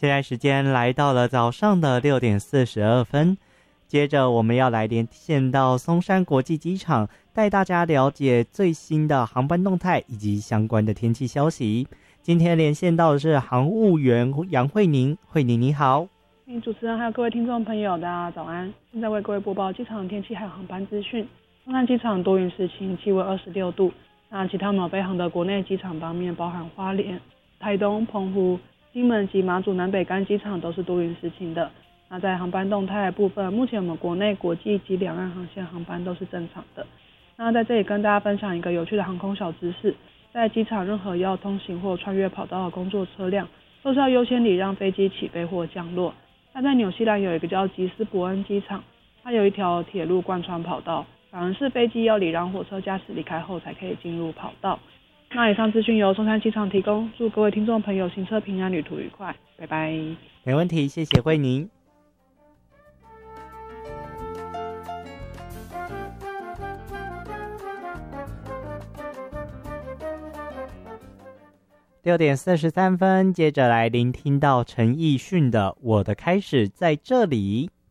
现在时间来到了早上的6:42，接着我们要来连线到松山国际机场，带大家了解最新的航班动态以及相关的天气消息。今天连线到的是航务员杨慧宁，慧宁你好。 主持人还有各位听众朋友，大家早安。现在为各位播报机场的天气还有航班资讯。松山机场多云时晴，气温26度。那其他我们飞航的国内机场方面，包含花莲、台东、澎湖、金门及马祖南北干机场都是多云时晴的。那在航班动态的部分，目前我们国内、国际及两岸航线航班都是正常的。那在这里跟大家分享一个有趣的航空小知识，在机场任何要通行或穿越跑道的工作车辆，都是要优先礼让飞机起飞或降落。那在纽西兰有一个叫吉斯伯恩机场，它有一条铁路贯穿跑道，反而是飞机要礼让火车驾驶离开后才可以进入跑道。那以上资讯由松山机场提供，祝各位听众朋友行车平安，旅途愉快，拜拜。 没问题，谢谢慧宁。6:43，接着来聆听到陈奕迅的《我的开始在这里》。